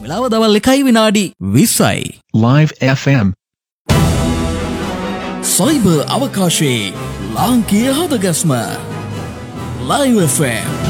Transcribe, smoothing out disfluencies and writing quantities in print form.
වෙලාව දවල් 1:20යි. Live FM. Cyber අවකාශයේ ලාංකීය හදගස්ම Live FM.